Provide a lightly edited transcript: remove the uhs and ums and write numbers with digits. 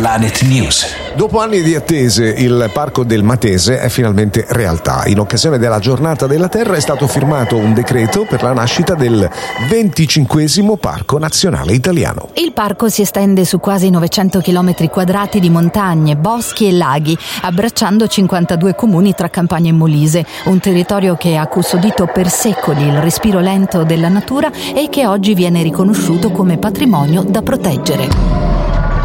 Planet News. Dopo anni di attese, il Parco del Matese è finalmente realtà. In occasione della Giornata della Terra è stato firmato un decreto per la nascita del 25° Parco Nazionale Italiano. Il parco si estende su quasi 900 km quadrati di montagne, boschi e laghi, abbracciando 52 comuni tra Campania e Molise, un territorio che ha custodito per secoli il respiro lento della natura e che oggi viene riconosciuto come patrimonio da proteggere.